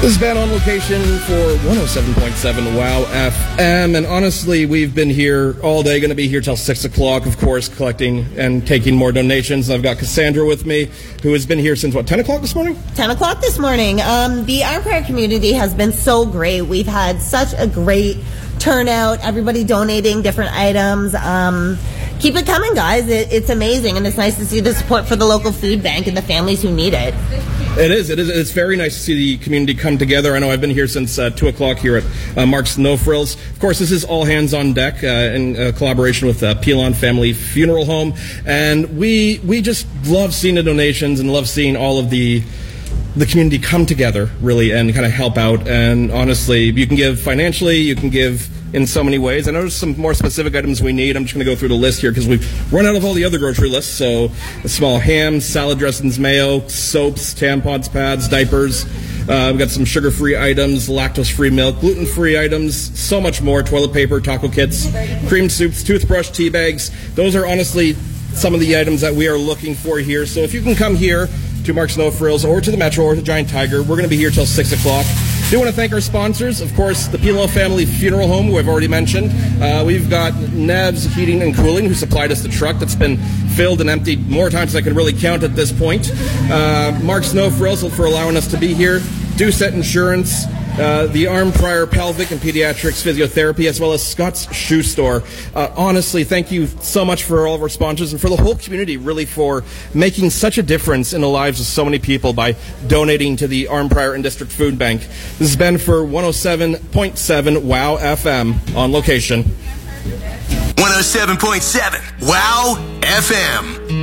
This is Ben on location for 107.7 WOW FM, and honestly, we've been here all day, going to be here till 6 o'clock, of course, collecting and taking more donations. I've got Cassandra with me, who has been here since, 10 o'clock this morning? 10 o'clock this morning. The Armprior community has been so great. We've had such a great turnout, everybody donating different items. Keep it coming, guys. It's amazing, and it's nice to see the support for the local food bank and the families who need it. It is. It's very nice to see the community come together. I know I've been here since 2 o'clock here at Mark's No Frills. Of course, this is all hands on deck in collaboration with Pilon Family Funeral Home. And we just love seeing the donations and love seeing all of the community come together, really, and kind of help out. And honestly, you can give financially, you can give in so many ways. I know there's some more specific items we need. I'm just going to go through the list here because we've run out of all the other grocery lists. So a small ham, salad dressings, mayo, soaps, tampons, pads, diapers. We've got some sugar-free items, lactose-free milk, gluten-free items, so much more. Toilet paper, taco kits, cream soups, toothbrush, tea bags. Those are honestly some of the items that we are looking for here. So if you can come here to Mark's No Frills or to the Metro or to Giant Tiger, we're going to be here till 6 o'clock. I do want to thank our sponsors, of course, the Pilon Family Funeral Home, who I've already mentioned. We've got Nev's Heating and Cooling, who supplied us the truck that's been filled and emptied more times than I can really count at this point. Mark's No Frills for allowing us to be here. Doucette Insurance, the Armprior Pelvic and Pediatrics Physiotherapy, as well as Scott's Shoe Store. Honestly, thank you so much for all of our sponsors and for the whole community, really, for making such a difference in the lives of so many people by donating to the Armprior and District Food Bank. This has been for 107.7 WOW FM on location. 107.7 WOW FM.